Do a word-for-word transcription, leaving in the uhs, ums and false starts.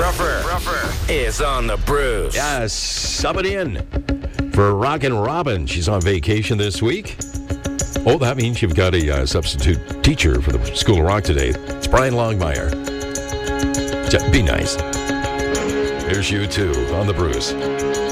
Ruffer, Ruffer is on the Brews. Yeah, sub it in for Rockin' Robin. She's on vacation this week. Oh, that means you've got a uh, substitute teacher for the School of Rock today. It's Brian Longmire. Be nice. Here's you two on the Brews.